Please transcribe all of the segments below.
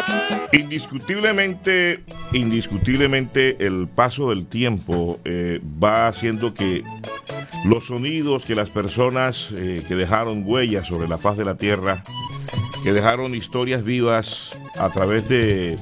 Indiscutiblemente el paso del tiempo va haciendo que los sonidos, que las personas que dejaron huellas sobre la faz de la tierra, que dejaron historias vivas a través de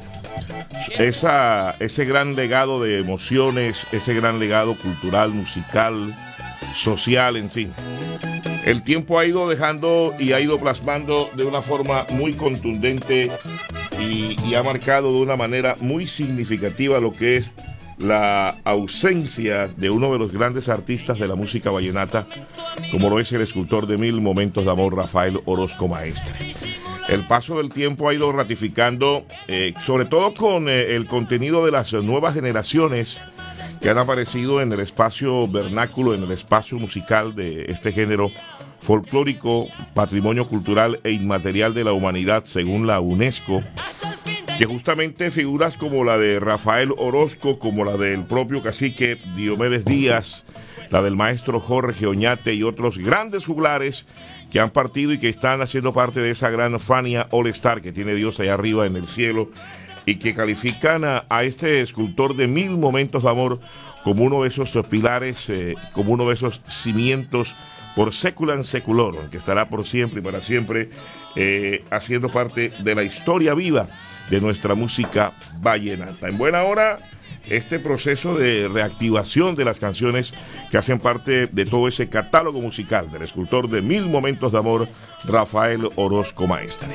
ese gran legado de emociones, ese gran legado cultural, musical, social, en fin. El tiempo ha ido dejando y ha ido plasmando de una forma muy contundente y ha marcado de una manera muy significativa lo que es la ausencia de uno de los grandes artistas de la música vallenata, como lo es el escultor de Mil Momentos de Amor, Rafael Orozco Maestre. El paso del tiempo ha ido ratificando, sobre todo con el contenido de las nuevas generaciones que han aparecido en el espacio vernáculo, en el espacio musical de este género folclórico, patrimonio cultural e inmaterial de la humanidad según la UNESCO, que justamente figuras como la de Rafael Orozco, como la del propio cacique Diomedes Díaz, la del maestro Jorge Oñate y otros grandes juglares que han partido y que están haciendo parte de esa gran Fania All Star que tiene Dios allá arriba en el cielo, y que califican a este escultor de Mil Momentos de Amor como uno de esos pilares, como uno de esos cimientos por secular seculorum, que estará por siempre y para siempre haciendo parte de la historia viva de nuestra música vallenata. En buena hora, este proceso de reactivación de las canciones que hacen parte de todo ese catálogo musical del escultor de Mil Momentos de Amor, Rafael Orozco Maestre.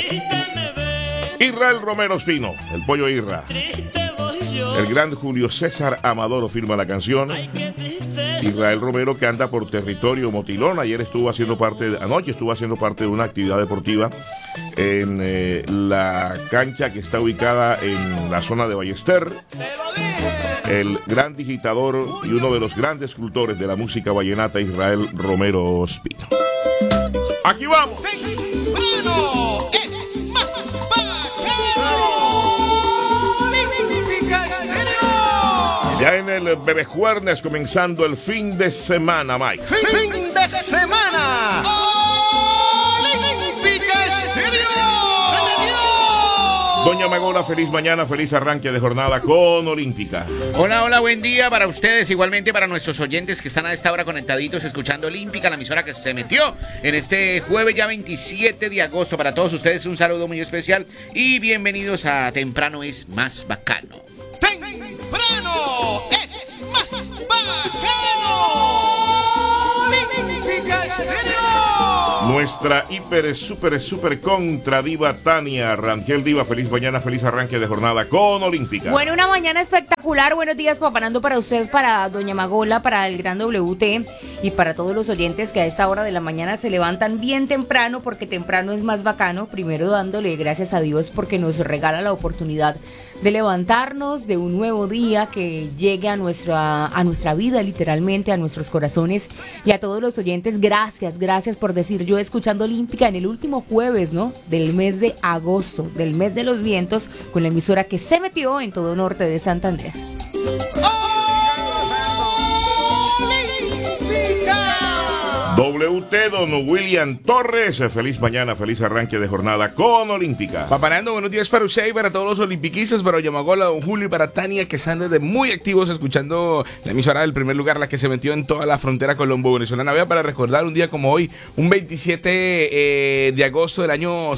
Israel Romero Espino, el Pollo Irra. El gran Julio César Amadoro firma la canción. Israel Romero, que anda por territorio motilón, anoche estuvo haciendo parte de una actividad deportiva en la cancha que está ubicada en la zona de Ballester. El gran digitador y uno de los grandes escultores de la música vallenata, Israel Romero Espino. ¡Aquí vamos! ¡Temprano es más bacano! Ya en el Bebejuernes, comenzando el fin de semana, Mike. ¡Fin de semana! ¡Olímpica Estéreo! Doña Magola, feliz mañana, feliz arranque de jornada con Olímpica. Hola, hola, buen día para ustedes, igualmente para nuestros oyentes que están a esta hora conectaditos escuchando Olímpica, la emisora que se metió en este jueves ya 27 de agosto. Para todos ustedes un saludo muy especial y bienvenidos a Temprano es más bacano. ¡Temprano es más bacano! ¡Olímpica Estéreo! Nuestra super contra diva Tania Rangel. Diva, feliz mañana, feliz arranque de jornada con Olímpica. Bueno, una mañana espectacular. Buenos días, papanando para usted, para Doña Magola, para el gran WT y para todos los oyentes que a esta hora de la mañana se levantan bien temprano, porque temprano es más bacano. Primero dándole gracias a Dios porque nos regala la oportunidad de levantarnos, de un nuevo día que llegue a nuestra vida, literalmente, a nuestros corazones. Y a todos los oyentes, gracias por decir yo escuchando Olímpica en el último jueves, ¿no?, del mes de agosto, del mes de los vientos, con la emisora que se metió en todo norte de Santander. WT, don William Torres, feliz mañana, feliz arranque de jornada con Olímpica. Papanando, buenos días para usted y para todos los olimpiquistas, para Yamagola, don Julio y para Tania, que están desde muy activos escuchando la emisora del primer lugar, la que se metió en toda la frontera colombo-venezolana. Vea, para recordar un día como hoy, un 27 de agosto del año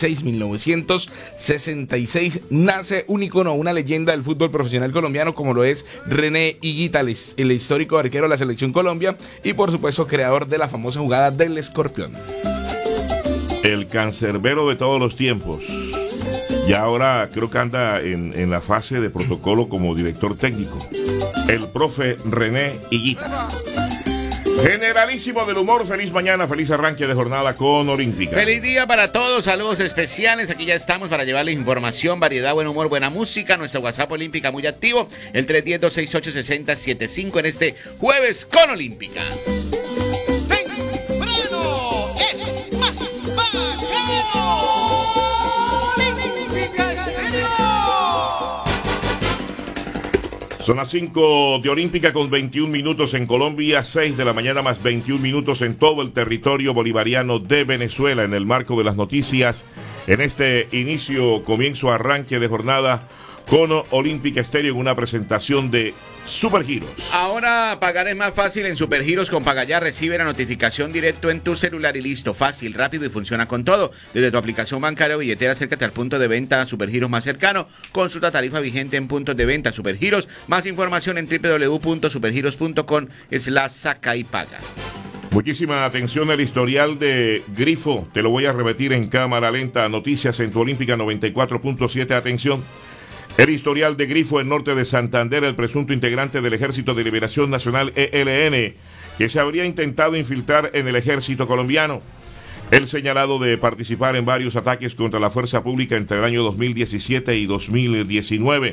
1966, nace un ícono, una leyenda del fútbol profesional colombiano, como lo es René Higuita, el histórico arquero de la Selección Colombia y por supuesto creador de la famosa jugada del escorpión. El cancerbero de todos los tiempos. Y ahora creo que anda en la fase de protocolo como director técnico. El profe René Higuita. Generalísimo del humor, feliz mañana, feliz arranque de jornada con Olímpica. Feliz día para todos, saludos especiales, aquí ya estamos para llevarles información, variedad, buen humor, buena música, nuestro WhatsApp Olímpica muy activo, el 310-268-6075 en este jueves con Olímpica. ¡Temprano es más bacano! ¡Olímpica Estéreo! Son las 5 de Olímpica con 21 minutos en Colombia, 6 de la mañana más 21 minutos en todo el territorio bolivariano de Venezuela, en el marco de las noticias en este comienzo, arranque de jornada con Olímpica Estéreo en una presentación de Supergiros. Ahora pagar es más fácil en Supergiros. Con Pagaya recibe la notificación directo en tu celular y listo, fácil, rápido y funciona con todo. Desde tu aplicación bancaria o billetera, acércate al punto de venta Supergiros más cercano. Consulta tarifa vigente en puntos de venta Supergiros. Más información en www.supergiros.com/saca y paga. Muchísima atención al historial de Grifo. Te lo voy a repetir en cámara lenta. Noticias en tu Olímpica 94.7. Atención. El historial de Grifo en norte de Santander, el presunto integrante del Ejército de Liberación Nacional ELN, que se habría intentado infiltrar en el ejército colombiano. El señalado de participar en varios ataques contra la fuerza pública entre el año 2017 y 2019.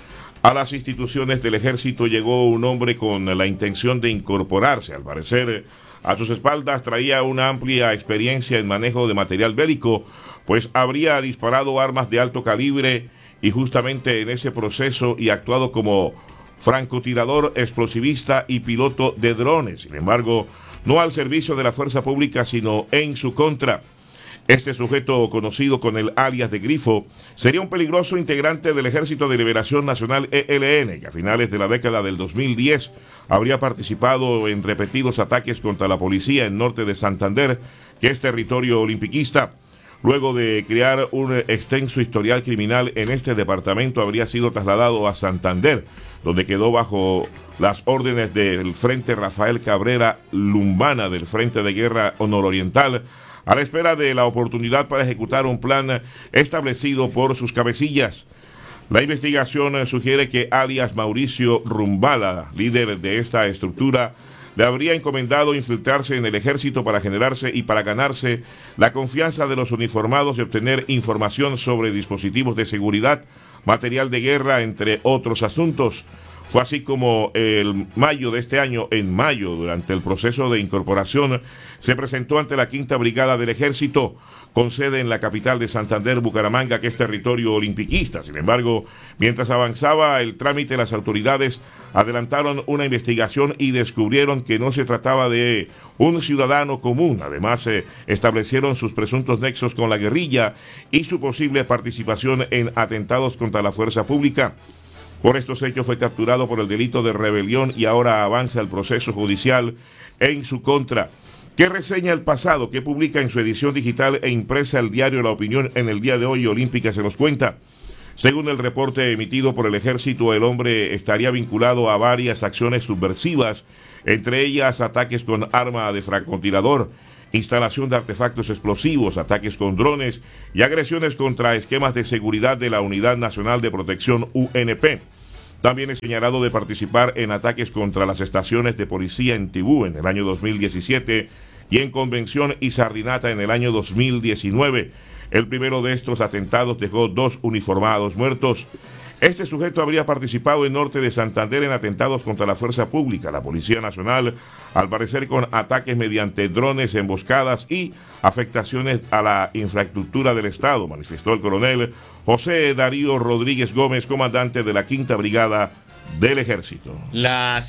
A las instituciones del ejército llegó un hombre con la intención de incorporarse. Al parecer, a sus espaldas traía una amplia experiencia en manejo de material bélico, pues habría disparado armas de alto calibre y justamente en ese proceso y actuado como francotirador, explosivista y piloto de drones. Sin embargo, no al servicio de la fuerza pública, sino en su contra. Este sujeto, conocido con el alias de Grifo, sería un peligroso integrante del Ejército de Liberación Nacional ELN, que a finales de la década del 2010 habría participado en repetidos ataques contra la policía en norte de Santander, que es territorio olimpiquista. Luego de crear un extenso historial criminal en este departamento, habría sido trasladado a Santander, donde quedó bajo las órdenes del Frente Rafael Cabrera Lumbana del Frente de Guerra Nororiental, a la espera de la oportunidad para ejecutar un plan establecido por sus cabecillas. La investigación sugiere que alias Mauricio Rumbala, líder de esta estructura, le habría encomendado infiltrarse en el ejército para generarse y para ganarse la confianza de los uniformados y obtener información sobre dispositivos de seguridad, material de guerra, entre otros asuntos. Fue así como en mayo de este año, durante el proceso de incorporación, se presentó ante la 5ª Brigada del Ejército, con sede en la capital de Santander, Bucaramanga, que es territorio olimpiquista. Sin embargo, mientras avanzaba el trámite, las autoridades adelantaron una investigación y descubrieron que no se trataba de un ciudadano común. Además, establecieron sus presuntos nexos con la guerrilla y su posible participación en atentados contra la fuerza pública. Por estos hechos fue capturado por el delito de rebelión y ahora avanza el proceso judicial en su contra. ¿Qué reseña el pasado? ¿Qué publica en su edición digital e impresa el diario La Opinión en el día de hoy? Olímpica se nos cuenta. Según el reporte emitido por el ejército, el hombre estaría vinculado a varias acciones subversivas, entre ellas ataques con arma de francotirador, instalación de artefactos explosivos, ataques con drones y agresiones contra esquemas de seguridad de la Unidad Nacional de Protección UNP. También es señalado de participar en ataques contra las estaciones de policía en Tibú en el año 2017 y en Convención y Sardinata en el año 2019. El primero de estos atentados dejó 2 uniformados muertos. Este sujeto habría participado en norte de Santander en atentados contra la fuerza pública, la Policía Nacional, al parecer con ataques mediante drones, emboscadas y afectaciones a la infraestructura del Estado, manifestó el coronel José Darío Rodríguez Gómez, comandante de la 5ª Brigada del Ejército. Las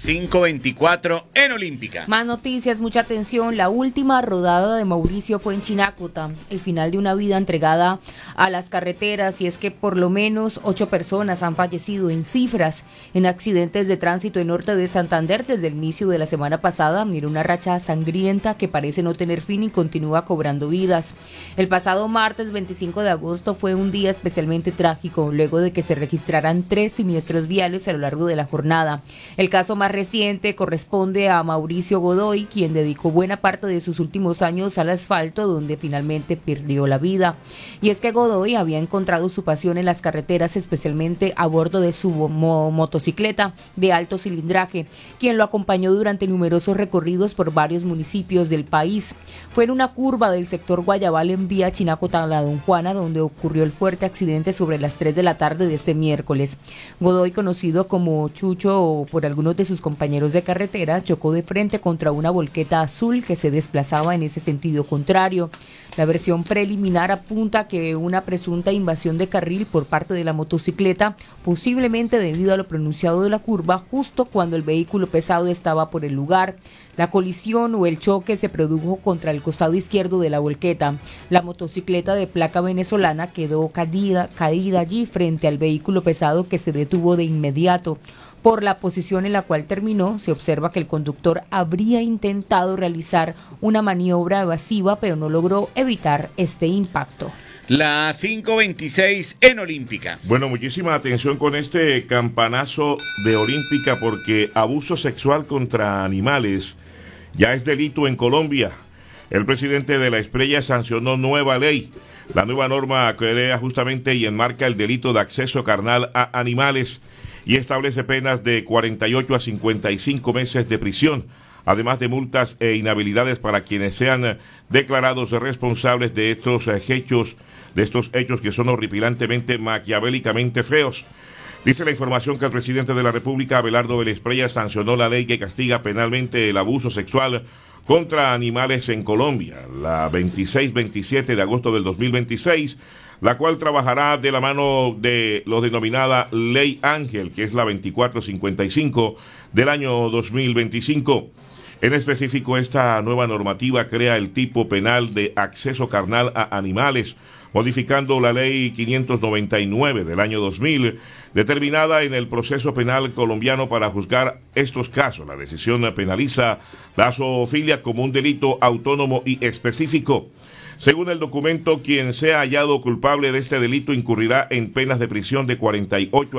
5:24 en Olímpica. Más noticias, mucha atención. La última rodada de Mauricio fue en Chinácota, el final de una vida entregada a las carreteras, y es que por lo menos 8 personas han fallecido en cifras en accidentes de tránsito en norte de Santander desde el inicio de la semana pasada. Mira, una racha sangrienta que parece no tener fin y continúa cobrando vidas. El pasado martes 25 de agosto fue un día especialmente trágico, luego de que se registraran 3 siniestros viales a lo largo de la jornada. El caso más reciente corresponde a Mauricio Godoy, quien dedicó buena parte de sus últimos años al asfalto, donde finalmente perdió la vida. Y es que Godoy había encontrado su pasión en las carreteras, especialmente a bordo de su motocicleta de alto cilindraje, quien lo acompañó durante numerosos recorridos por varios municipios del país. Fue en una curva del sector Guayabal en vía Chinácota a la Don Juana donde ocurrió el fuerte accidente sobre las 3 de la tarde de este miércoles. Godoy, conocido como como Chucho o por algunos de sus compañeros de carretera, chocó de frente contra una volqueta azul que se desplazaba en ese sentido contrario. La versión preliminar apunta a que una presunta invasión de carril por parte de la motocicleta, posiblemente debido a lo pronunciado de la curva, justo cuando el vehículo pesado estaba por el lugar. La colisión o el choque se produjo contra el costado izquierdo de la volqueta. La motocicleta de placa venezolana quedó caída allí frente al vehículo pesado, que se detuvo de inmediato. Por la posición en la cual terminó, se observa que el conductor habría intentado realizar una maniobra evasiva, pero no logró evitar este impacto. La 5:26 en Olímpica. Bueno, muchísima atención con este campanazo de Olímpica, porque abuso sexual contra animales ya es delito en Colombia. El presidente de la Esprella sancionó nueva ley. La nueva norma crea justamente y enmarca el delito de acceso carnal a animales y establece penas de 48 a 55 meses de prisión, además de multas e inhabilidades para quienes sean declarados responsables de estos hechos que son horripilantemente, maquiavélicamente feos. Dice la información que el presidente de la República, Abelardo Vélez Prella, sancionó la ley que castiga penalmente el abuso sexual contra animales en Colombia, la 26-27 de agosto del 2026, la cual trabajará de la mano de lo denominada Ley Ángel, que es la 2455 del año 2025. En específico, esta nueva normativa crea el tipo penal de acceso carnal a animales, modificando la ley 599 del año 2000, determinada en el proceso penal colombiano para juzgar estos casos. La decisión penaliza la zoofilia como un delito autónomo y específico. Según el documento, quien sea hallado culpable de este delito incurrirá en penas de prisión de 48 a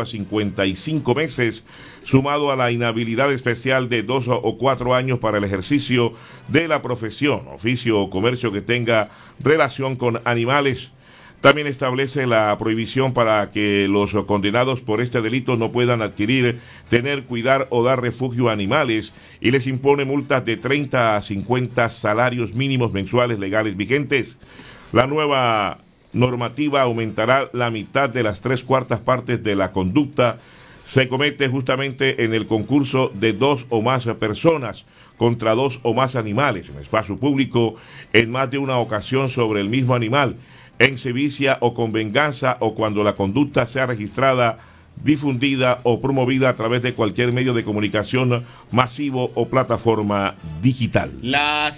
55 meses, sumado a la inhabilidad especial de 2 o 4 años para el ejercicio de la profesión, oficio o comercio que tenga relación con animales. También establece la prohibición para que los condenados por este delito no puedan adquirir, tener, cuidar o dar refugio a animales, y les impone multas de 30 a 50 salarios mínimos mensuales legales vigentes. La nueva normativa aumentará la mitad de las 3/4 partes de la conducta se comete justamente en el concurso de 2 o más personas contra 2 o más animales en espacio público en más de una ocasión sobre el mismo animal, en sevicia o con venganza, o cuando la conducta sea registrada, difundida o promovida a través de cualquier medio de comunicación masivo o plataforma digital. La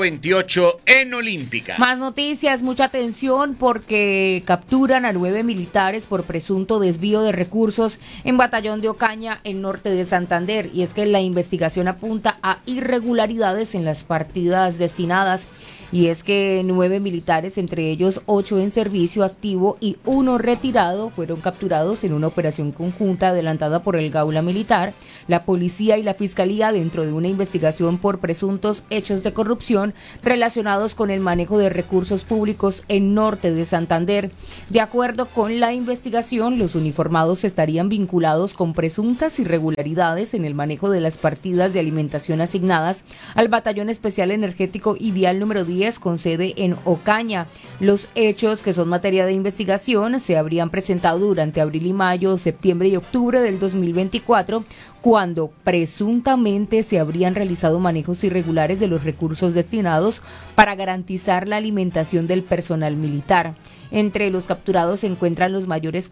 5:28 en Olímpica. Más noticias, mucha atención, porque capturan a 9 militares por presunto desvío de recursos en Batallón de Ocaña, en norte de Santander. Y es que la investigación apunta a irregularidades en las partidas destinadas. Y es que 9 militares, entre ellos 8 en servicio activo y 1 retirado, fueron capturados en una operación conjunta adelantada por el Gaula Militar, la Policía y la Fiscalía, dentro de una investigación por presuntos hechos de corrupción relacionados con el manejo de recursos públicos en norte de Santander. De acuerdo con la investigación, los uniformados estarían vinculados con presuntas irregularidades en el manejo de las partidas de alimentación asignadas al Batallón Especial Energético y Vial número 10, con sede en Ocaña. Los hechos, que son materia de investigación, se habrían presentado durante abril y mayo, septiembre y octubre del 2024, cuando presuntamente se habrían realizado manejos irregulares de los recursos destinados para garantizar la alimentación del personal militar. Entre los capturados se encuentran los mayores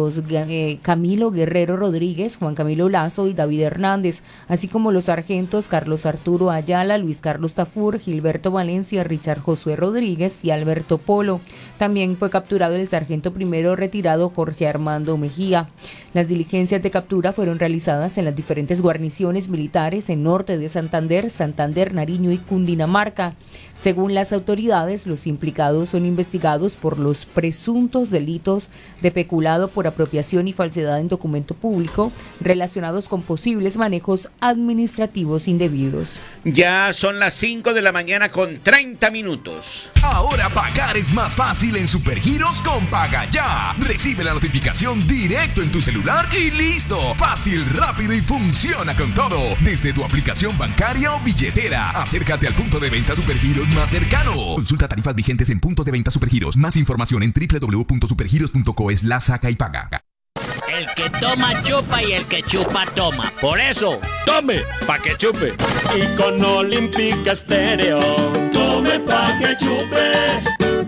Camilo Guerrero Rodríguez, Juan Camilo Lazo y David Hernández, así como los sargentos Carlos Arturo Ayala, Luis Carlos Tafur, Gilberto Valencia, Richard Josué Rodríguez y Alberto Polo. También fue capturado el sargento primero retirado Jorge Armando Mejía. Las diligencias de captura fueron realizadas en las diferentes guarniciones militares en norte de Santander, Santander, Nariño y Cundinamarca. Según las autoridades, los implicados son investigados por los presuntos delitos de peculado por apropiación y falsedad en documento público relacionados con posibles manejos administrativos indebidos. Ya son las 5 de la mañana con 30 minutos. Ahora pagar es más fácil en Supergiros con Paga Ya. Recibe la notificación directo en tu celular y listo. Fácil, rápido y funciona con todo. Desde tu aplicación bancaria o billetera. Acércate al punto de venta Supergiros más cercano. Consulta tarifas vigentes en puntos de venta Supergiros. Más información en www.supergiros.co/saca y paga. El que toma chupa y el que chupa toma. Por eso, tome pa' que chupe. Y con Olímpica Estéreo, tome pa' que chupe.